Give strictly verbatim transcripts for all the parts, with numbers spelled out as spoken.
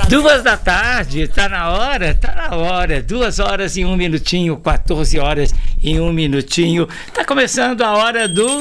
Duas da tarde, tá na hora? Tá na hora. Duas horas e um minutinho, quatorze horas e um minutinho. Tá começando a hora do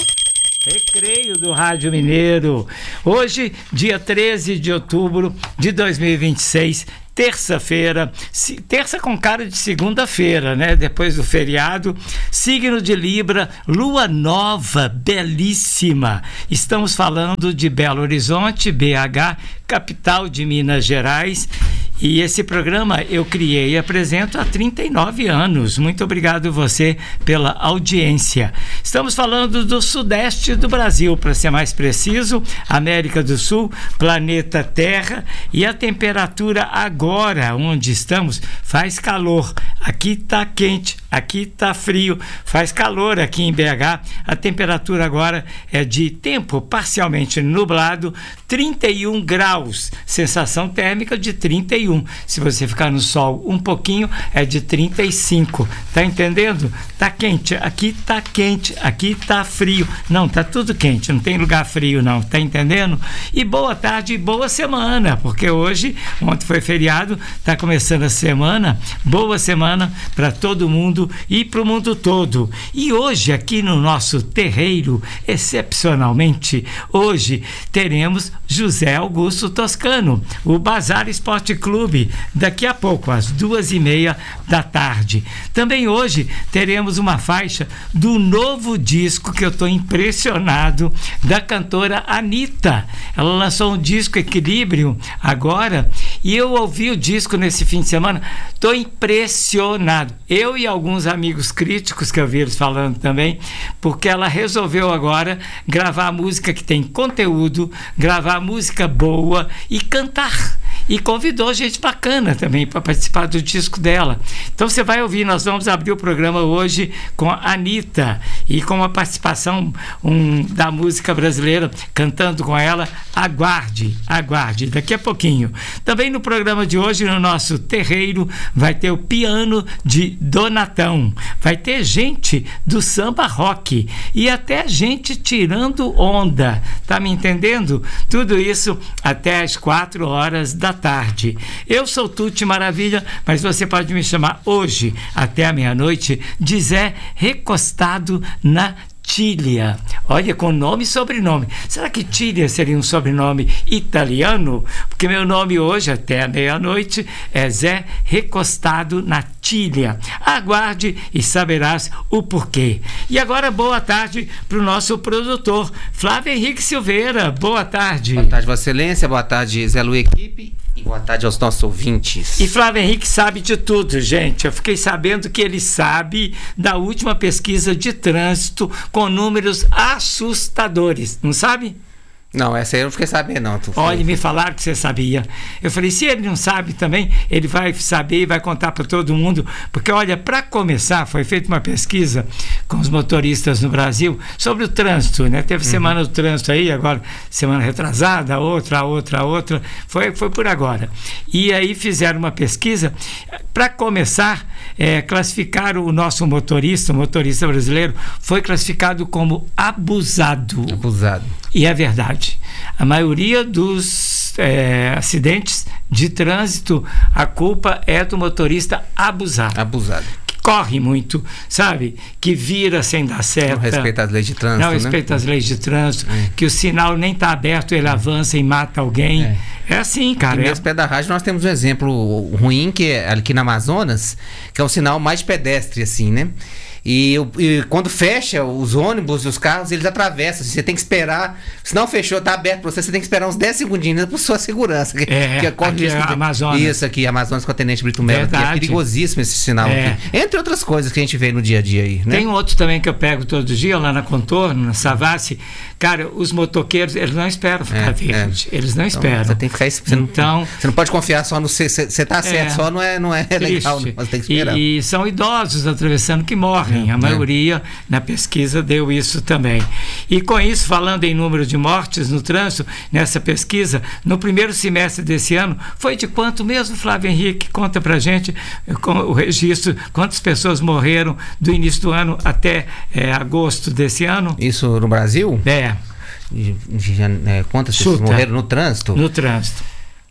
Recreio do Rádio Mineiro. Hoje, dia treze de outubro de dois mil e vinte e seis, terça-feira, terça com cara de segunda-feira, né? Depois do feriado, signo de Libra, lua nova, belíssima. Estamos falando de Belo Horizonte, B H, capital de Minas Gerais. E esse programa eu criei e apresento há trinta e nove anos. Muito obrigado você pela audiência. Estamos falando do sudeste do Brasil, para ser mais preciso, América do Sul, planeta Terra, e a temperatura agora, onde estamos, faz calor. Aqui está quente, aqui está frio, faz calor aqui em B H. A temperatura agora é de tempo parcialmente nublado, trinta e um graus, sensação térmica de trinta e um. Se você ficar no sol um pouquinho, é de trinta e cinco. Tá entendendo? Tá quente, aqui tá quente, aqui tá frio. Não, tá tudo quente, não tem lugar frio não, tá entendendo? E boa tarde e boa semana, porque hoje, ontem foi feriado, tá começando a semana. Boa semana para todo mundo e para o mundo todo. E hoje, aqui no nosso terreiro, excepcionalmente, hoje teremos José Augusto Toscano, o Bazar Esporte Clube, daqui a pouco, às duas e meia da tarde. Também hoje teremos uma faixa do novo disco que eu estou impressionado, da cantora Anitta. Ela lançou um disco Equilíbrio agora, e eu ouvi o disco nesse fim de semana, estou impressionado. Eu e alguns amigos críticos que eu vi eles falando também, porque ela resolveu agora gravar música que tem conteúdo, gravar música boa e cantar. E convidou gente bacana também para participar do disco dela. Então você vai ouvir, nós vamos abrir o programa hoje com a Anitta e com a participação um, da música brasileira, cantando com ela. Aguarde, aguarde, daqui a pouquinho. Também no programa de hoje, no nosso terreiro, vai ter o piano de Donatão, vai ter gente do samba rock e até gente tirando onda, tá me entendendo? Tudo isso até às quatro horas da tarde. Eu sou Tuti Maravilha, mas você pode me chamar hoje até a meia-noite de Zé Recostado na Tília. Olha, com nome e sobrenome. Será que Tília seria um sobrenome italiano? Porque meu nome hoje, até a meia-noite, é Zé Recostado na Tília. Aguarde e saberás o porquê. E agora, boa tarde para o nosso produtor, Flávio Henrique Silveira. Boa tarde. Boa tarde, Vossa Excelência. Boa tarde, Zé Lu Equipe. E boa tarde aos nossos ouvintes. E Flávio Henrique sabe de tudo, gente. Eu fiquei sabendo que ele sabe da última pesquisa de trânsito com números assustadores. Não sabe? Não, essa aí eu não fiquei sabendo, não. Tu Olha, me falaram que você sabia. Eu falei, se ele não sabe também, ele vai saber e vai contar para todo mundo. Porque, olha, para começar, foi feita uma pesquisa com os motoristas no Brasil sobre o trânsito, né? Teve uhum. semana do trânsito aí, agora semana retrasada, outra, outra, outra. Foi, foi por agora. E aí fizeram uma pesquisa. Para começar, é, classificaram o nosso motorista, o motorista brasileiro, foi classificado como abusado. Abusado. E é verdade. A maioria dos é, acidentes de trânsito, a culpa é do motorista abusado. Abusado. Que corre muito, sabe? Que vira sem dar certo. Não respeita as leis de trânsito, Não né? respeita as leis de trânsito. É. Que o sinal nem está aberto, ele avança e mata alguém. É, é assim, cara. E mesmo pé da rádio nós temos um exemplo ruim, que é aqui na Amazonas, que é um sinal mais pedestre, assim, né? E, e quando fecha os ônibus e os carros, eles atravessam. Você tem que esperar. Se não fechou, tá aberto pra você, você tem que esperar uns dez segundinhos por sua segurança. É, que corre aqui é a Amazonas. Isso aqui, Amazonas com a Tenente Brito Melo. É perigosíssimo esse sinal é. aqui. Entre outras coisas que a gente vê no dia a dia aí, né? Tem um outro também que eu pego todo dia, lá na Contorno, na Savassi. Cara, os motoqueiros, eles não esperam ficar é, verde. É. Eles não então, esperam. Você tem que ficar... Você, então, não, você não pode confiar só no... Você, você tá certo, é, só não é, não é legal. Não, você tem que esperar. E, e são idosos atravessando que morrem. A maioria, na pesquisa, deu isso também. E com isso, falando em número de mortes no trânsito, nessa pesquisa, no primeiro semestre desse ano, foi de quanto mesmo, Flávio Henrique? Conta pra gente com o registro, quantas pessoas morreram do início do ano até é, agosto desse ano? Isso no Brasil? É. De, de, de, é, quantas Chuta. pessoas morreram no trânsito? No trânsito.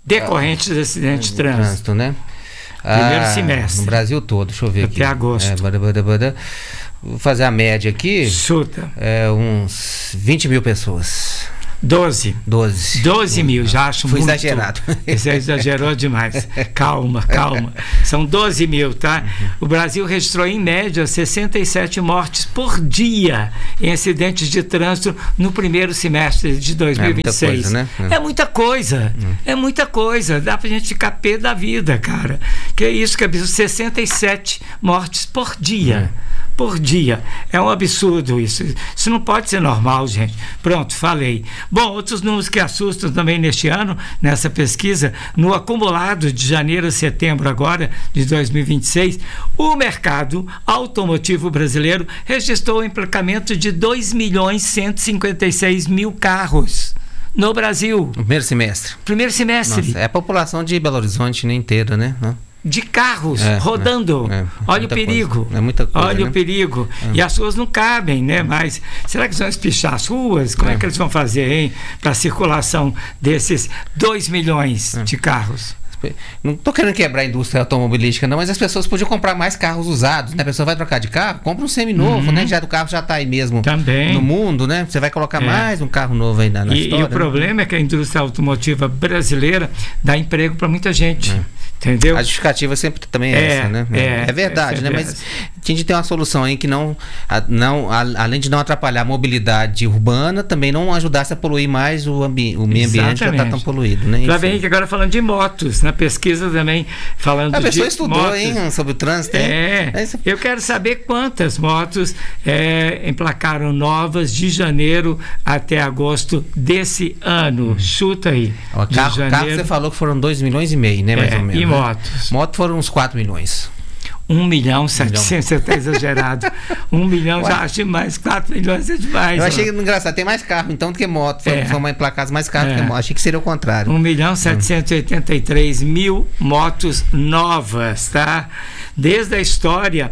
decorrentes de acidente de trânsito. trânsito, né? Primeiro Ah, semestre. No Brasil todo, deixa eu ver aqui. Até agosto. É, bada, bada, bada. Vou fazer a média aqui. Chuta. É, uns vinte mil pessoas. doze. doze. doze mil, já acho Fui muito. exagerado. Você exagerou demais. Calma, calma. São doze mil, tá? O Brasil registrou, em média, sessenta e sete mortes por dia em acidentes de trânsito no primeiro semestre de dois mil e vinte e seis. É muita coisa, né? É muita coisa. É muita coisa. Dá pra gente ficar pé da vida, cara. Que é isso que é absurdo. sessenta e sete mortes por dia. Por dia. É um absurdo isso. Isso não pode ser normal, gente. Pronto, falei. Bom, outros números que assustam também neste ano, nessa pesquisa, no acumulado de janeiro a setembro agora, de dois mil e vinte e seis, o mercado automotivo brasileiro registrou o emplacamento de dois milhões cento e cinquenta e seis mil carros no Brasil. No primeiro semestre. Primeiro semestre. Nossa, é a população de Belo Horizonte né, inteira, né? De carros é, rodando. É, é, Olha o perigo. Coisa. É muita coisa. Olha né? o perigo. É. E as ruas não cabem, né? Mas será que eles vão espichar as ruas? Como é, é que eles vão fazer, hein? Para a circulação desses dois milhões é. de carros. Não estou querendo quebrar a indústria automobilística, não, mas as pessoas podiam comprar mais carros usados, né? A pessoa vai trocar de carro, compra um seminovo, uhum. né? Já do carro já está aí mesmo Também. no mundo, né? Você vai colocar é. mais um carro novo aí na, na e, história. E o problema né? é que a indústria automotiva brasileira dá emprego para muita gente. É. Entendeu? A justificativa sempre também é, é essa, né? É, é verdade, é né? Mas a gente tem uma solução aí que não, a, não a, além de não atrapalhar a mobilidade urbana, também não ajudasse a poluir mais o, ambi o meio ambiente que já está tão poluído, né? Flávio Henrique, agora falando de motos, na pesquisa também falando a de A pessoa estudou, motos. hein, sobre o trânsito. É, é isso. Eu quero saber quantas motos é, emplacaram novas de janeiro até agosto desse ano. Hum. Chuta aí. Ó, de carro, janeiro. carro você falou que foram dois milhões e meio, né, mais é, ou menos. E né? motos? Moto foram uns quatro milhões. Um milhão, setecentos, você está exagerado. Um milhão Ué? já acho demais, quatro milhões é demais. Eu achei ó. engraçado, tem mais carro então do que moto. Foram, é. foram emplacados mais carro é. do que moto. Achei que seria o contrário. Um milhão, setecentos e oitenta e três mil motos novas, tá? Desde a história,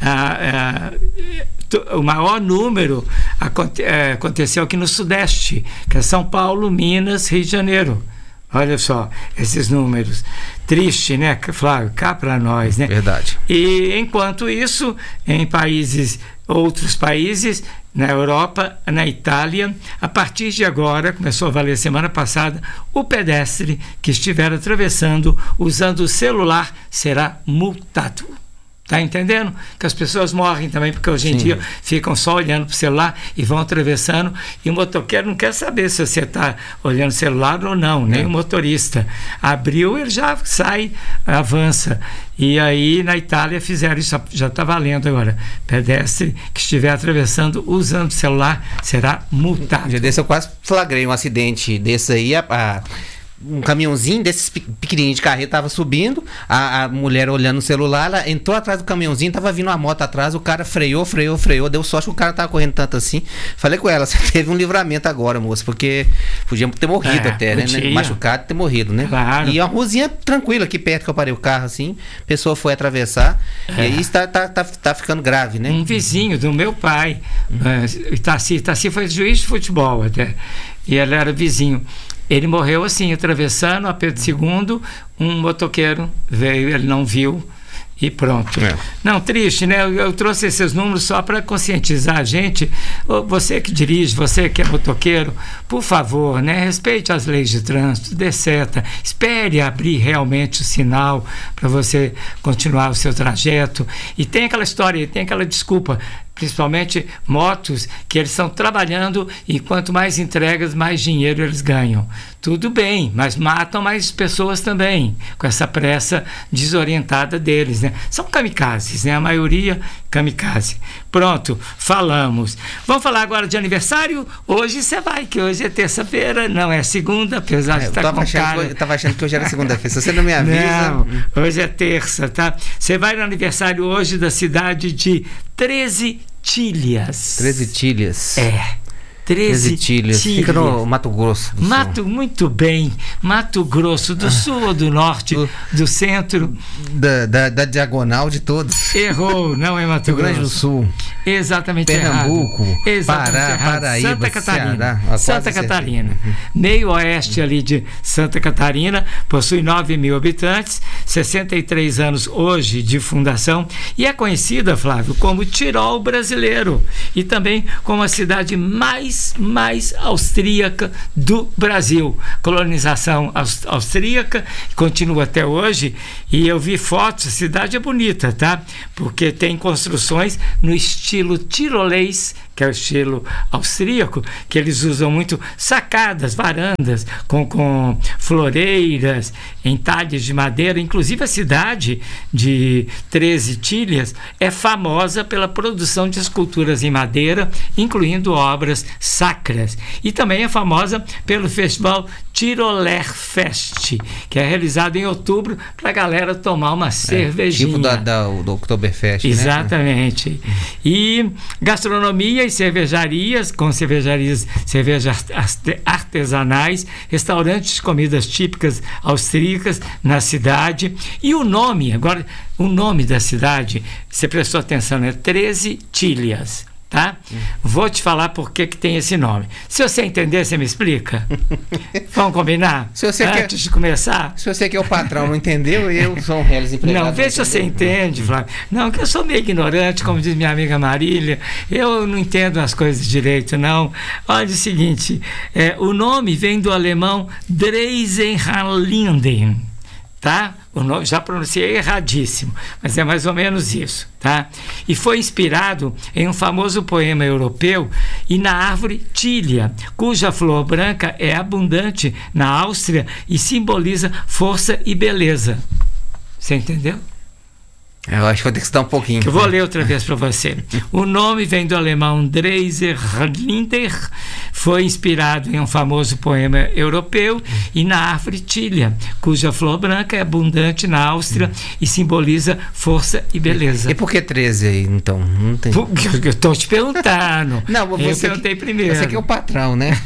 a, a, o maior número aconte, é, aconteceu aqui no Sudeste, que é São Paulo, Minas, Rio de Janeiro. Olha só, esses números. Triste, né, Flávio? Cá para nós, né? Verdade. E enquanto isso, em países, outros países, na Europa, na Itália, a partir de agora, começou a valer semana passada, o pedestre que estiver atravessando usando o celular será multado. Tá entendendo? Que as pessoas morrem também, porque hoje em Sim. dia ficam só olhando para o celular e vão atravessando, e o motoqueiro não quer saber se você está olhando o celular ou não, nem é. o motorista. Abriu, ele já sai, avança. E aí na Itália fizeram isso, já está valendo agora. Pedestre que estiver atravessando usando o celular será multado. Um dia desse eu quase flagrei um acidente desse aí, a... a... um caminhãozinho desses pequenininho de carreta tava subindo, a, a mulher olhando o celular, ela entrou atrás do caminhãozinho, tava vindo uma moto atrás, o cara freou, freou, freou, deu sorte que o cara tava correndo tanto assim. Falei com ela, você teve um livramento agora, moça, porque podia ter morrido é, até, né? né? Machucado ter morrido, né? Claro. E uma ruazinha tranquila aqui perto que eu parei o carro assim, a pessoa foi atravessar, é. e aí está tá, tá, tá ficando grave, né? Um vizinho do meu pai, uhum. uh, Itaci, Itaci foi juiz de futebol até, e ele era vizinho. Ele morreu assim, atravessando a Pedro segundo, um motoqueiro veio, ele não viu e pronto. É. Não, triste, né? Eu, eu trouxe esses números só para conscientizar a gente. Você que dirige, você que é motoqueiro, por favor, né? Respeite as leis de trânsito, dê seta, espere abrir realmente o sinal para você continuar o seu trajeto. E tem aquela história, tem aquela desculpa, principalmente motos, que eles estão trabalhando e quanto mais entregas, mais dinheiro eles ganham. Tudo bem, mas matam mais pessoas também, com essa pressa desorientada deles, né? São kamikazes, né? A maioria kamikaze. Pronto, falamos. Vamos falar agora de aniversário? Hoje você vai, que hoje é terça-feira, não é segunda, apesar é, de estar com cara. Eu estava achando que hoje era segunda-feira, se você não me avisa... Não, hoje é terça, tá? Você vai no aniversário hoje da cidade de Treze Tílias. Treze Tílias. É. treze Tílias. Fica no Mato Grosso do Mato, Sul. Muito bem. Mato Grosso do Sul ou do Norte? Do, do Centro? Da, da, da diagonal de todos. Errou, não é Mato Rio Grande do Sul. Exatamente Pernambuco, errado. Exatamente Pará, errado. Paraíba, Santa Catarina. Ceará, Santa Catarina. Meio oeste ali de Santa Catarina, possui nove mil habitantes, sessenta e três anos hoje de fundação e é conhecida, Flávio, como Tirol brasileiro e também como a cidade mais, mais austríaca do Brasil. Colonização austríaca, continua até hoje e eu vi fotos, a cidade é bonita, tá? Porque tem construções no estilo tirolês, que é o estilo austríaco, que eles usam muito sacadas, varandas, com, com floreiras, entalhes de madeira. Inclusive a cidade de treze Tílias é famosa pela produção de esculturas em madeira, incluindo obras sacras. E também é famosa pelo festival Tiroler Fest, que é realizado em outubro para a galera tomar uma é, cervejinha. Tipo da, da, do Oktoberfest, exatamente. Né? E gastronomia e cervejarias, com cervejarias, cervejas artesanais, restaurantes de comidas típicas austríacas na cidade. E o nome, agora, o nome da cidade, você prestou atenção, é treze Tílias. Tá? Hum. Vou te falar por que que tem esse nome. Se você entender, você me explica? Vamos combinar? Se você Antes quer, de começar? Se você que é o patrão não entendeu, eu sou um reles empregado. Não, vê se você entende, Flávio. Não, que eu sou meio ignorante, como diz minha amiga Marília. Eu não entendo as coisas direito, não. Olha o seguinte, é, o nome vem do alemão Dreisenlinden, tá? O nome, já pronunciei erradíssimo, mas é mais ou menos isso, tá? E foi inspirado em um famoso poema europeu e na árvore tília, cuja flor branca é abundante na Áustria e simboliza força e beleza. Você entendeu? Eu acho que vou ter que estudar um pouquinho. Eu vou ler outra vez para você. O nome vem do alemão Dreisenlinden, foi inspirado em um famoso poema europeu e na árvore tília, cuja flor branca é abundante na Áustria e simboliza força e beleza. E, e por que treze aí, então? Não tem... Porque eu estou te perguntando. Não, você eu perguntei que, primeiro. Você que é o patrão, né?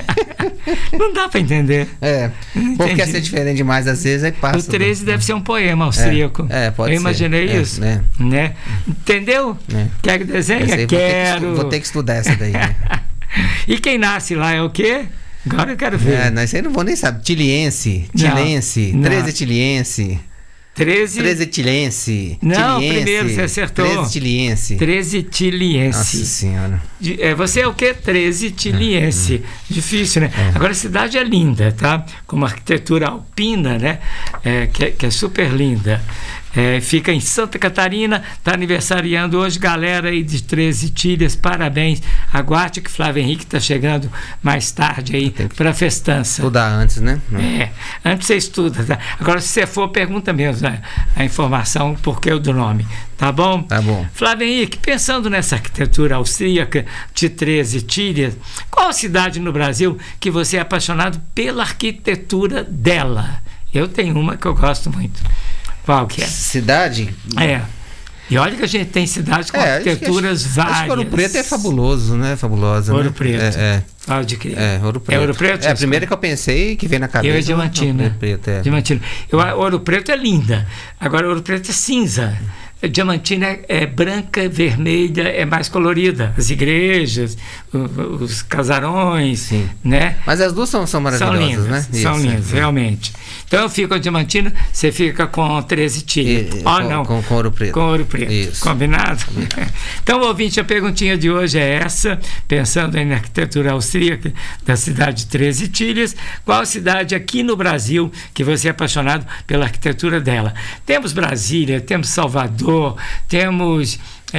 Não dá para entender. É. Porque ser diferente demais às vezes, aí passa. O treze do... deve ser um poema austríaco. É, é pode eu ser. imaginei É, isso. né? Né? Entendeu? É. Quer que desenhe? Vou Quero. Ter que, vou ter que estudar essa daí. Né? E quem nasce lá é o quê? Agora eu quero ver. É, não, isso aí não vou nem saber. Tiliense, Tilense, treze Tiliense. treze treze Tilense. Não, tiliense, primeiro você acertou. treze Tiliense. treze Tiliense. Nossa Senhora. É, você é o quê? treze Tiliense. Ah, hum. Difícil, né? É. Agora a cidade é linda, tá? Com uma arquitetura alpina, né? É, que, é, que é super linda. É, fica em Santa Catarina, está aniversariando hoje, galera aí de treze Tílias, parabéns. Aguarde que Flávio Henrique está chegando mais tarde aí para a festança. Estudar antes, né? É, antes você estuda, tá? Agora se você for, pergunta mesmo a, a informação, o porquê do nome, tá bom? Tá bom. Flávio Henrique, pensando nessa arquitetura austríaca de treze Tílias, qual a cidade no Brasil que você é apaixonado pela arquitetura dela? Eu tenho uma que eu gosto muito. Qual que é? Cidade? É. E olha que a gente tem cidades com é, arquiteturas acho que, várias. Acho que Ouro Preto é fabuloso, né? Fabulosa. Ouro né? Preto. É, é. Pode crer. É, Ouro Preto. É Ouro Preto? É a primeira que eu pensei que veio na cabeça. Eu é Diamantina. Ouro Preto, é. Diamantina. Eu, Ouro Preto é linda. Agora, Ouro Preto é cinza. Diamantina é, é branca, vermelha, é mais colorida. As igrejas, os, os casarões, sim, né? Mas as duas são, são maravilhosas, são lindas, né? São Isso, lindas, é. realmente. Então eu fico com a Diamantina, você fica com treze Tílias. Oh, não. Com, com Ouro Preto. Com Ouro Preto. Isso. Combinado? Então, ouvinte, a perguntinha de hoje é essa, pensando em arquitetura austríaca da cidade de treze Tílias, qual cidade aqui no Brasil que você é apaixonado pela arquitetura dela? Temos Brasília, temos Salvador, temos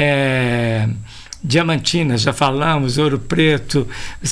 é, Diamantina, já falamos, Ouro Preto,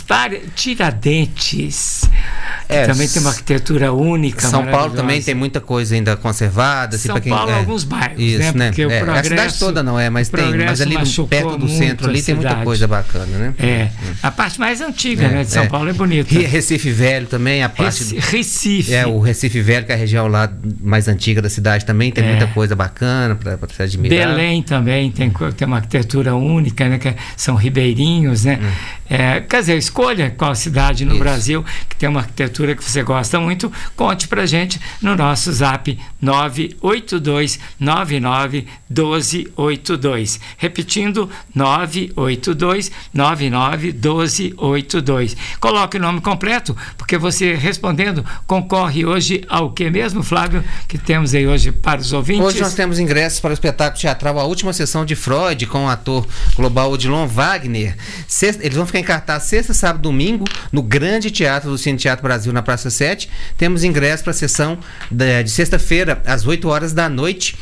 Tiradentes, é, também tem uma arquitetura única. São Paulo também tem muita coisa ainda conservada. São assim, Paulo, quem, é, alguns bairros, isso, né? né? Porque é, o progresso, a cidade toda não é, mas tem, mas ali no, perto do centro ali tem muita coisa bacana, né? É, a parte mais antiga, é, né, de São é. Paulo é bonita. Recife Velho também, a parte Recife, do, Recife. É, o Recife Velho, que é a região lá mais antiga da cidade também, tem é. muita coisa bacana para se admirar. Belém também tem, tem uma arquitetura única, né? que são ribeirinhos, né? Hum. É, quer dizer, escolha qual cidade no Isso. Brasil que tem uma arquitetura que você gosta muito, conte pra gente no nosso zap nove oito dois nove nove um dois oito dois. Repetindo, nove oito dois nove nove um dois oito dois. Coloque o nome completo, porque você respondendo concorre hoje ao que mesmo, Flávio, que temos aí hoje para os ouvintes? Hoje nós temos ingressos para o espetáculo teatral A Última Sessão de Freud, com o ator global Odilon Wagner. Sexta, eles vão ficar em cartaz sexta, sábado e domingo no Grande Teatro do Cine Teatro Brasil, na Praça sete. Temos ingressos para a sessão de, de sexta-feira, às oito horas da noite.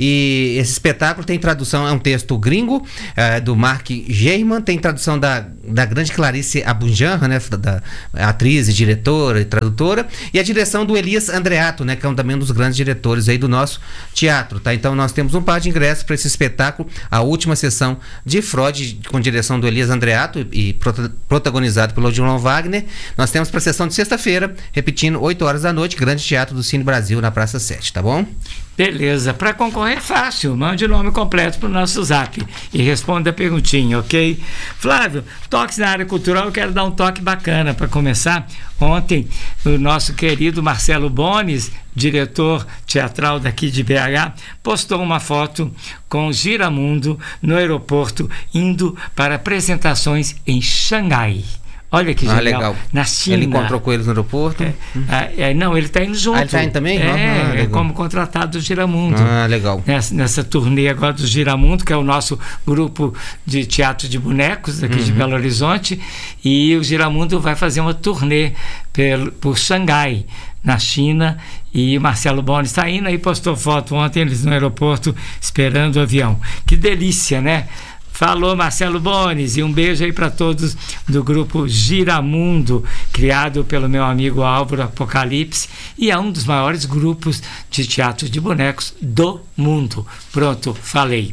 E esse espetáculo tem tradução, é um texto gringo, é, do Mark Geiman, tem tradução da, da grande Clarice Abunjanra, né, da, da atriz e diretora e tradutora, e a direção do Elias Andreato, né, que é um, também um dos grandes diretores aí do nosso teatro, tá? Então nós temos um par de ingressos para esse espetáculo, A Última Sessão de Freud, com direção do Elias Andreato e, e prota, protagonizado pelo Odilon Wagner. Nós temos para a sessão de sexta-feira, repetindo, oito horas da noite, Grande Teatro do Cine Brasil, na Praça sete, tá bom? Beleza, para concorrer fácil, mande o nome completo para o nosso zap e responda a perguntinha, ok? Flávio, toques na área cultural, eu quero dar um toque bacana para começar. Ontem, o nosso querido Marcelo Bones, diretor teatral daqui de B H, postou uma foto com Giramundo no aeroporto, indo para apresentações em Xangai. Olha que ah, legal. legal. Na China. Ele encontrou com eles no aeroporto? É, hum. ah, é, não, ele está indo junto. Ah, ele está indo também? É, ah, é como contratado do Giramundo. Ah, legal. Nessa, nessa turnê agora do Giramundo, que é o nosso grupo de teatro de bonecos aqui uhum. de Belo Horizonte. E o Giramundo vai fazer uma turnê pelo, por Xangai, na China, e Marcelo Bones está indo aí, postou foto ontem, eles no aeroporto esperando o avião. Que delícia, né? Falou Marcelo Bones, e um beijo aí para todos do grupo Giramundo, criado pelo meu amigo Álvaro Apocalipse, e é um dos maiores grupos de teatro de bonecos do mundo. Pronto, falei.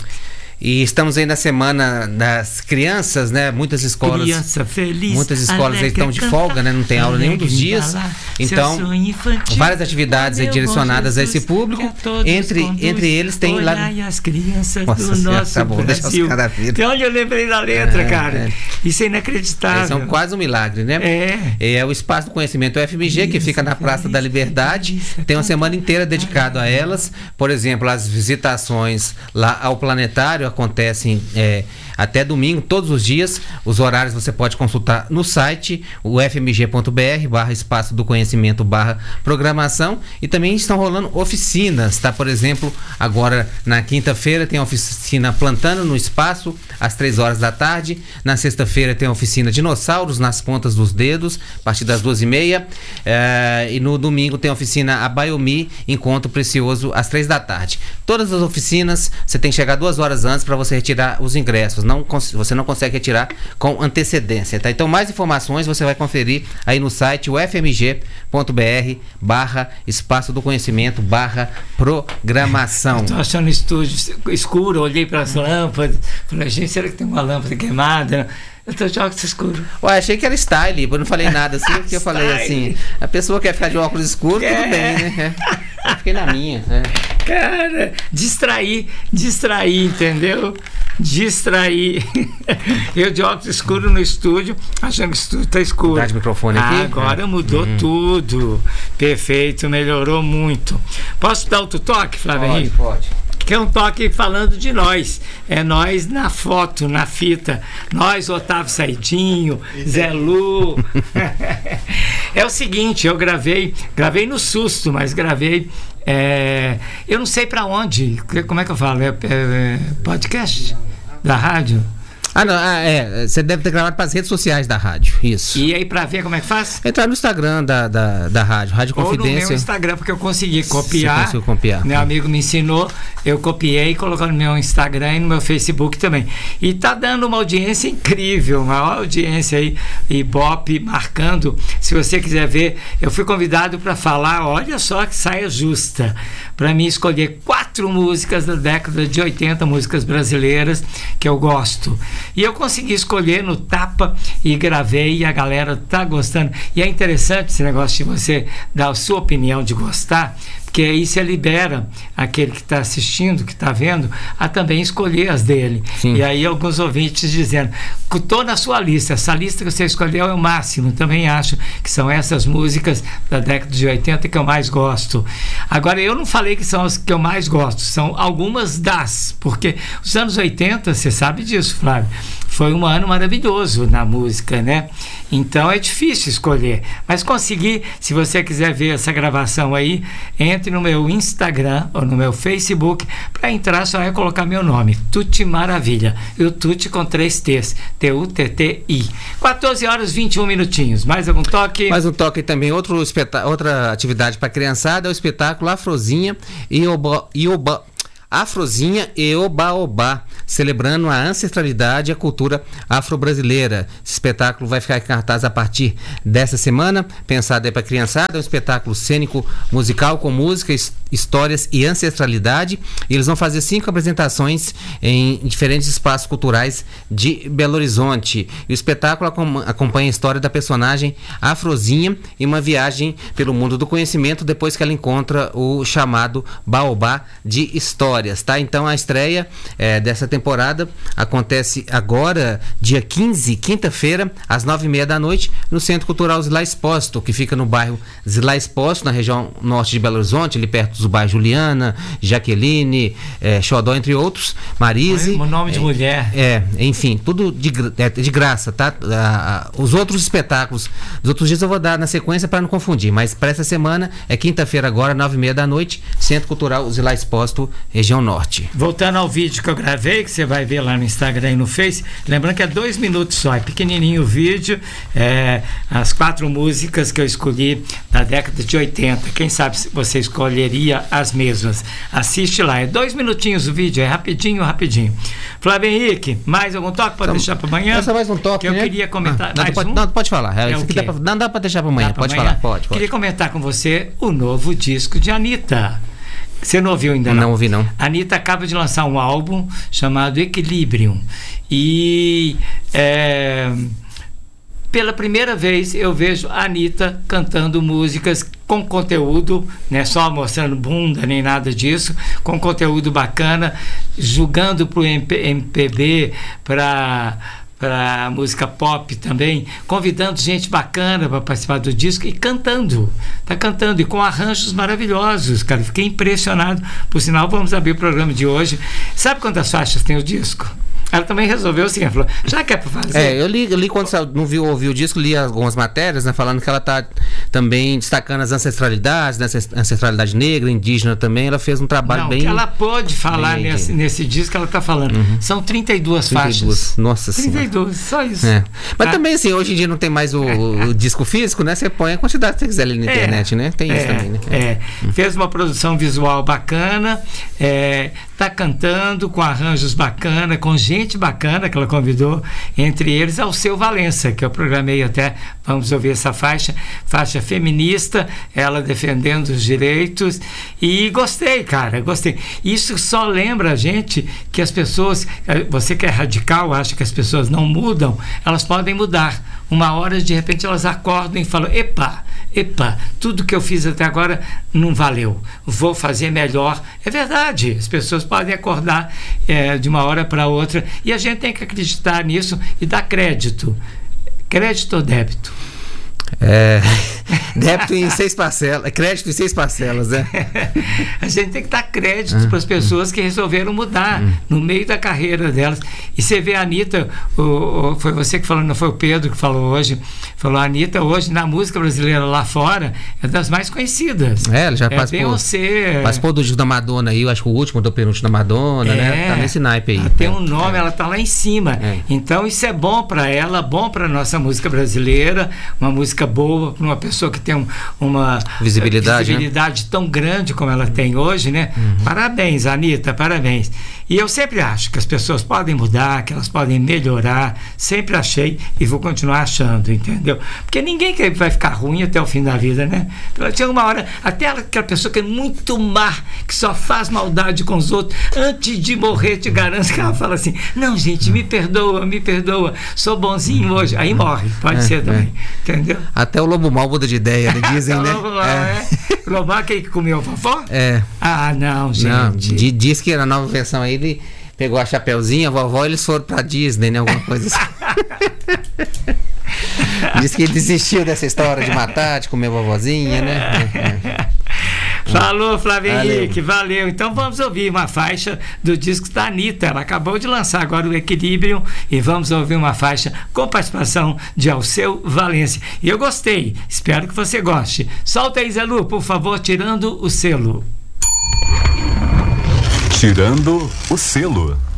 E estamos aí na semana das crianças, né? Muitas escolas. Criança feliz. Muitas escolas aí estão de folga, né? Não tem aula nenhum dos dias. Então, várias atividades aí direcionadas a esse público. Entre, entre eles tem lá. E as crianças Nossa, do nosso tá bom, Brasil. Então, onde eu lembrei da letra, é, cara. É. Isso é inacreditável. São quase um milagre, né? É. É o Espaço do Conhecimento U F M G, que fica na Praça da Liberdade. Tem uma semana inteira dedicada a elas. Por exemplo, as visitações lá ao planetário acontecem é, até domingo, todos os dias. Os horários você pode consultar no site, o f m g ponto b r barra espaço do conhecimento barra programação, e também estão rolando oficinas, tá? Por exemplo, agora na quinta-feira tem a oficina Plantando no Espaço, às três horas da tarde. Na sexta-feira tem a oficina Dinossauros nas Pontas dos Dedos, a partir das duas e meia. É, e no domingo tem a oficina A Biomi, Encontro Precioso, às três da tarde. Todas as oficinas, você tem que chegar duas horas antes para você retirar os ingressos. Não, você não consegue retirar com antecedência, tá? Então, mais informações você vai conferir aí no site, o f m g ponto b r barra espaço do conhecimento barra programação. Estou achando o estúdio escuro, olhei para as lâmpadas, falei, gente, será que tem uma lâmpada queimada? Eu tô de óculos escuro. Ué, achei que era style, eu não falei nada assim, porque eu falei assim, a pessoa quer ficar de óculos escuros, é. Tudo bem, né? Eu fiquei na minha. É. Cara, distrair, distrair, entendeu? Distrair. Eu de óculos escuro no estúdio, achando que o estúdio tá escuro. Dá de microfone aqui? Ah, agora mudou hum. tudo. Perfeito, melhorou muito. Posso dar outro toque, Flávio Henrique? Pode, pode. Que é um toque falando de nós. É nós na foto, na fita. Nós, Otávio Saidinho, Zé Lu. É o seguinte, eu gravei, gravei no susto, mas gravei, é, eu não sei para onde, como é que eu falo? É, é, podcast da rádio? Ah, não, ah, é, você deve ter gravado para as redes sociais da rádio, isso. E aí, para ver como é que faz? Entrar no Instagram da, da, da rádio, Rádio Confidência. Ou no meu Instagram, porque eu consegui copiar. Você conseguiu copiar. Meu amigo me ensinou, eu copiei, colocou no meu Instagram e no meu Facebook também. E tá dando uma audiência incrível, uma audiência aí, Ibope marcando. Se você quiser ver, eu fui convidado para falar, olha só que saia justa, para mim escolher quatro músicas da década de oitenta, músicas brasileiras que eu gosto. E eu consegui escolher no tapa e gravei, e a galera tá gostando. E é interessante esse negócio de você dar a sua opinião de gostar, porque aí você libera aquele que está assistindo, que está vendo, a também escolher as dele. Sim. E aí alguns ouvintes dizendo, estou na sua lista, essa lista que você escolheu é o máximo, também acho que são essas músicas da década de oitenta que eu mais gosto. Agora, eu não falei que são as que eu mais gosto, são algumas das, porque os anos oitenta, você sabe disso, Flávio, foi um ano maravilhoso na música, né? Então é difícil escolher, mas consegui. Se você quiser ver essa gravação aí, entre no meu Instagram ou no meu Facebook. Para entrar só é colocar meu nome, Tuti Maravilha, e o Tuti com três T's, T U T T I. quatorze horas e vinte e um minutinhos. Mais algum toque? Mais um toque também. Outro espetá- outra atividade para criançada é o espetáculo Afrozinha e Oba, e Oba, Afrozinha e Oba-Oba, celebrando a ancestralidade e a cultura afro-brasileira. Esse espetáculo vai ficar em cartaz a partir dessa semana, pensado aí para a criançada. É um espetáculo cênico musical com música, his- histórias e ancestralidade. E eles vão fazer cinco apresentações em diferentes espaços culturais de Belo Horizonte. E o espetáculo acom- acompanha a história da personagem Afrozinha e uma viagem pelo mundo do conhecimento depois que ela encontra o chamado Baobá de histórias, tá? Então a estreia é, dessa temporada acontece agora, dia quinze, quinta-feira, às nove e meia da noite, no Centro Cultural Zilá Expósito, que fica no bairro Zilá Expósito, na região norte de Belo Horizonte, ali perto do bairro Juliana, Jaqueline, é, Xodó, entre outros, Marise. O nome de é, mulher. É, enfim, tudo de, gra- é, de graça, tá? Ah, ah, os outros espetáculos dos outros dias eu vou dar na sequência para não confundir, mas para essa semana é quinta-feira agora, nove e meia da noite, Centro Cultural Zilá Expósito, região norte. Voltando ao vídeo que eu gravei, que você vai ver lá no Instagram e no Face, lembrando que é dois minutos só, é pequenininho o vídeo, é, as quatro músicas que eu escolhi da década de oitenta, quem sabe se você escolheria as mesmas. Assiste lá, é dois minutinhos o vídeo, é rapidinho, rapidinho. Flávio Henrique, mais algum toque para deixar para amanhã? Essa mais um toque, que eu né? queria comentar. Ah, não, mais pode, um? não, pode falar. É, É isso o aqui quê? dá pra, não dá para deixar para amanhã. Dá pra Pode amanhã? falar, pode, pode. Queria comentar com você o novo disco de Anitta. Você não ouviu ainda, não? Não ouvi, não. A Anitta acaba de lançar um álbum chamado Equilibrium. E é, pela primeira vez eu vejo a Anitta cantando músicas com conteúdo, não é só mostrando bunda nem nada disso, com conteúdo bacana, julgando para o M P B, para para música pop também, convidando gente bacana para participar do disco e cantando, tá cantando e com arranjos maravilhosos, cara, fiquei impressionado. Por sinal, vamos abrir o programa de hoje. Sabe quantas faixas tem o disco? Ela também resolveu assim, ela falou, já que é pra fazer. É, eu li, eu li quando saiu, não viu, ouviu o disco, li algumas matérias, né, falando que ela tá também destacando as ancestralidades, né, ancestralidade negra, indígena também. Ela fez um trabalho não, bem. O que ela pôde falar bem, nesse, nesse disco, ela tá falando. Uhum. São trinta e duas faixas. Nossa Senhora. trinta e duas, só isso. É. Mas tá? Também, assim, hoje em dia não tem mais o, o disco físico, né? Você põe a quantidade que você quiser ali na é, internet, né? Tem é, isso também, né? É. Hum. Fez uma produção visual bacana, é, tá cantando com arranjos bacana, com gente bacana que ela convidou, entre eles Alceu Valença, que eu programei até, vamos ouvir essa faixa, faixa feminista, ela defendendo os direitos, e gostei, cara, gostei. Isso só lembra a gente que as pessoas, você que é radical, acha que as pessoas não mudam, elas podem mudar. Uma hora, de repente, elas acordam e falam, epa, epa, tudo que eu fiz até agora não valeu, vou fazer melhor. É verdade, as pessoas podem acordar é, de uma hora para outra, e a gente tem que acreditar nisso e dar crédito. Crédito ou débito? É, débito em seis parcelas, crédito em seis parcelas, né? A gente tem que dar crédito para as pessoas que resolveram mudar no meio da carreira delas. E você vê a Anitta, o, o, foi você que falou, não foi o Pedro que falou hoje, falou a Anitta hoje na música brasileira lá fora é das mais conhecidas. É, ela já é participou, Beyoncé, participou do disco da Madonna aí, eu acho que o último do penúltimo da Madonna, é, né? Tá nesse naipe aí. Ela tem um nome, é. ela tá lá em cima. É. Então isso é bom para ela, bom para nossa música brasileira, uma música boa para uma pessoa que tem um, uma visibilidade, visibilidade né? tão grande como ela tem hoje, né? Uhum. Parabéns, Anitta, parabéns. E eu sempre acho que as pessoas podem mudar, que elas podem melhorar, sempre achei e vou continuar achando, entendeu? Porque ninguém vai ficar ruim até o fim da vida, né? Chega uma hora, até aquela pessoa que é muito má, que só faz maldade com os outros, antes de morrer, te garanto que ela fala assim, não, gente, me perdoa, me perdoa, sou bonzinho hoje, aí morre, pode é, ser também, é. entendeu? Até o lobo mau muda de de ideia, né? Dizem, né? É. Lobão que comeu vovó? É. Ah, não, gente. Não, di- diz que na nova versão aí ele pegou a Chapeuzinho, a vovó, eles foram pra Disney, né? Alguma coisa assim. Diz que ele desistiu dessa história de matar, de comer a vovozinha, né? É. Falou, Flávio Valeu. Henrique, valeu. Então vamos ouvir uma faixa do disco da Anitta. Ela acabou de lançar agora o Equilíbrio e vamos ouvir uma faixa com participação de Alceu Valença. E eu gostei, espero que você goste. Solta aí, Zé Lu, por favor, tirando o selo. Tirando o selo.